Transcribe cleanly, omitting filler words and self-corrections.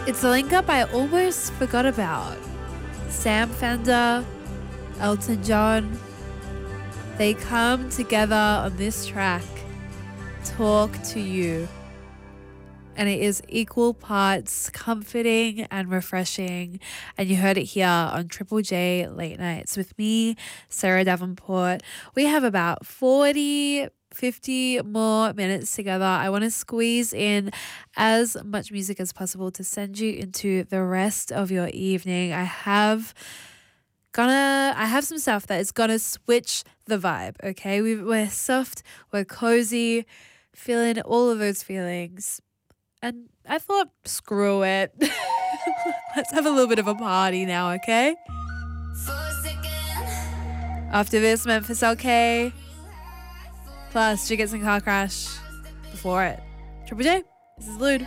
It's a link up I almost forgot about. Sam Fender, Elton John, they come together on this track, Talk to You. And it is equal parts comforting and refreshing. And you heard it here on Triple J Late Nights with me, Sarah Davenport. We have about 50 more minutes together. I want to squeeze in as much music as possible to send you into the rest of your evening. I have some stuff that is gonna switch the vibe, okay? We're soft, we're cozy, feeling all of those feelings. And I thought, screw it. Let's have a little bit of a party now, okay? After this, Memphis LK. Plus, Jiggets and Car Crash before it. Triple J, this is Lude.